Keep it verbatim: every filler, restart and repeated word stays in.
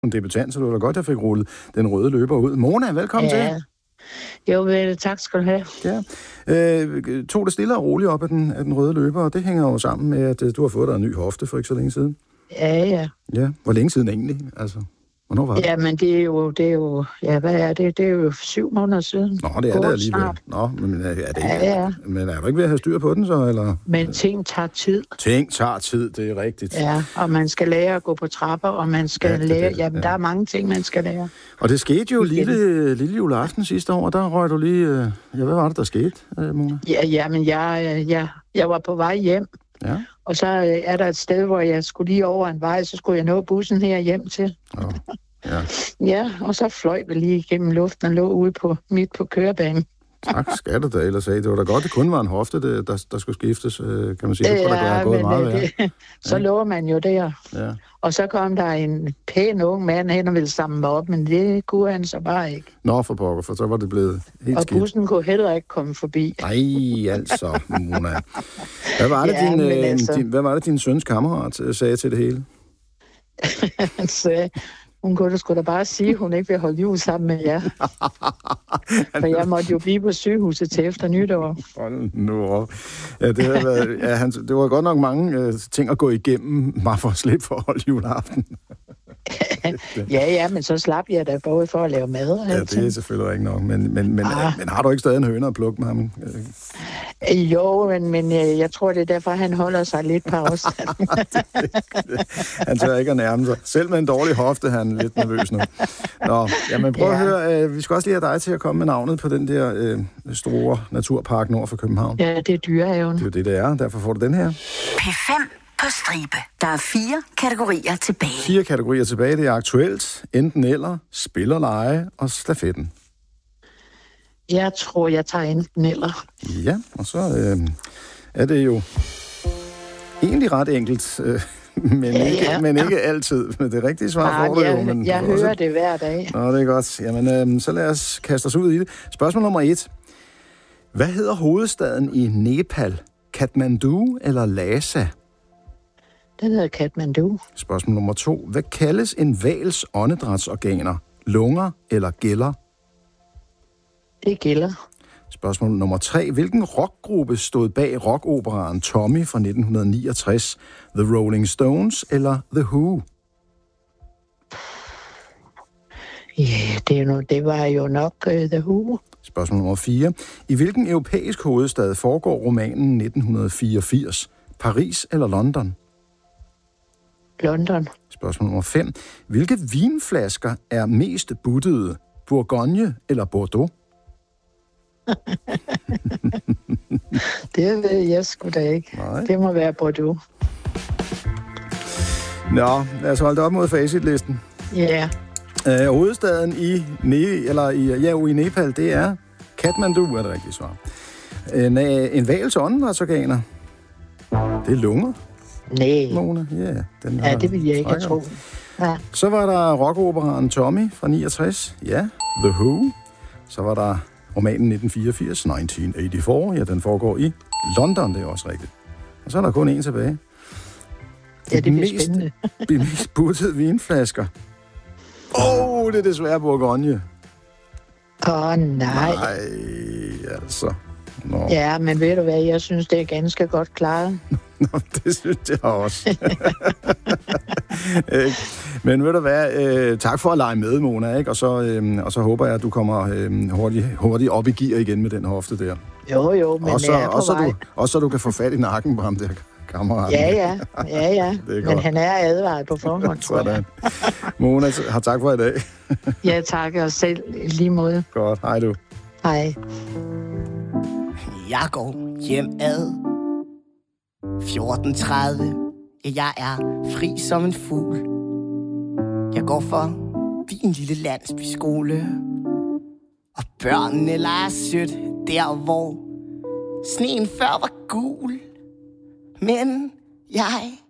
en debutant, så det var da godt, jeg fik rullet den røde løber ud. Mona, velkommen ja. til. Jo, vel, tak skal du have. Ja. Øh, tog det stille og roligt op af den, af den røde løber, og det hænger jo sammen med, at du har fået dig en ny hofte for ikke så længe siden. Ja, ja. Ja, hvor længe siden egentlig? Altså, hvornår var det? Ja, men det er jo, det er jo, ja, hvad er det? Det er jo syv måneder siden. Nå, det er Går det alligevel. snart. Nå, men er det ikke? Ja, ja. Men er du ikke ved at have styr på den så, eller? Men ting tager tid. Ting tager tid, det er rigtigt. Ja, og man skal lære at gå på trapper, og man skal Ja, det er lære, det, jamen ja. der er mange ting, man skal lære. Og det skete jo Igen. lille, lille juleaften sidste år, og der røg du lige... Øh, ja, hvad var det, der skete, øh, Mona? Ja, ja, men jeg, øh, jeg, jeg var på vej hjem, Ja. og så øh, er der et sted, hvor jeg skulle lige over en vej, så skulle jeg nå bussen her hjem til. Oh. Ja. Ja, og så fløj vi lige igennem luften og lå ude på midt på kørebanen. Tak skal du da ellers sige. Det var da godt, det kun var en hofte, det, der, der skulle skiftes, øh, kan man sige. Det kunne da have gået meget værre. det, så Ja. lå man jo der. Ja. Og så kom der en pæn ung mand hen og ville samle mig op, men det kunne han så bare ikke. Nå, for pokker, for så var det blevet helt Og skidt. bussen kunne heller ikke komme forbi. Nej, altså, Mona. Hvad var det, Ja, din, men øh, altså- din, hvad var det din søns kammerat øh, sagde til det hele? Han sagde, hun kunne da sgu da bare sige, at hun ikke vil holde jul sammen med jer. For jeg måtte jo blive på sygehuset til efter nytår. Hold nu op. Ja, det, havde været, ja, han, det var godt nok mange øh, ting at gå igennem, bare for at slippe for at holde juleaften. Ja, ja, men så slap jeg da både for at lave mad og Ja, alt. det er selvfølgelig ikke nok. Men, men, men, Ah. men har du ikke stadig en høne at plukke med ham? Øh, Jo, men, men øh, jeg tror, det er derfor, han holder sig lidt på afstand. Han tør ikke at nærme sig. Selv med en dårlig hofte, han er lidt nervøs nu. Nå, jamen prøv ja. at høre. Øh, vi skal også lige have dig til at komme med navnet på den der øh, store naturpark nord for København. Ja, det er Dyrehaven. Det er jo det, det er. Derfor får du den her. P fem på stribe. Der er fire kategorier tilbage. Fire kategorier tilbage. Det er aktuelt, enten eller, spil og lege og stafetten. Jeg tror, jeg tager enten eller. Ja, og så øh, er det jo egentlig ret enkelt, øh, men, Ja, ikke, ja. men ikke altid. Men det rigtige svar Ah, får du jo. jeg Men jeg også- hører det hver dag. Nå, det er godt. Jamen, øh, så lad os kaste os ud i det. Spørgsmål nummer et. Hvad hedder hovedstaden i Nepal? Kathmandu eller Lhasa? Den hedder Kathmandu. Spørgsmål nummer to. Hvad kaldes en hvals åndedrætsorganer? Lunger eller gælder? Det gælder. Spørgsmål nummer tre. Hvilken rockgruppe stod bag rockoperaen Tommy fra nitten niogtres? The Rolling Stones eller The Who? Ja, det, er jo, det var jo nok uh, The Who. Spørgsmål nummer fire. I hvilken europæisk hovedstad foregår romanen nitten fireogfirs? Paris eller London? London. Spørgsmål nummer fem. Hvilke vinflasker er mest buttede? Bourgogne eller Bordeaux? Det ved jeg sgu da ikke. Nej. Det må være Bordeaux. Nå, lad os holde det op mod facitlisten. Ja. Øh, hovedstaden i, ne- eller i, ja, jo, i Nepal, det er Kathmandu, er det rigtige svar. En, øh, en hvals åndedrætsorganer. Det er lunger, Nej. Mona. Yeah, den Ja, har- det vil jeg ikke have trækker. troet. Ja. Så var der rockoperaen Tommy fra niogtres. Ja, The Who. Så var der romanen nitten fireogfirs, nitten otteogfirs. Ja, den foregår i London, det er også rigtigt. Og så er der kun en tilbage. Ja, det bliver mest, spændende. de mest buttede vinflasker. Åh, oh, det er desværre Bourgogne. Åh, oh, nej. Nej, altså. Nå, Ja, men ved du hvad, jeg synes, det er ganske godt klaret. Nå, det synes jeg også. Ikke? Men ved du hvad, øh, tak for at lege med, Mona, ikke? Og, så, øh, og så håber jeg, at du kommer øh, hurtigt, hurtigt op i gear igen med den hofte der. Jo, jo, men Og så, jeg er på og så, vej. du, og så du kan få fat i nakken på ham der kammeraten. Ja, ja, ja, ja. Det er Men godt. han er advaret på forhånd, tror jeg. Sådan. Mona, har tak for i dag. Ja, tak, og selv i lige måde. Godt, hej du. Hej. Jeg går hjem ad fjorten tredive. Ja, jeg er fri som en fugl. Jeg går forbi en lille landsbyskole. Og børnene leger sødt der, hvor sneen før var gul. Men jeg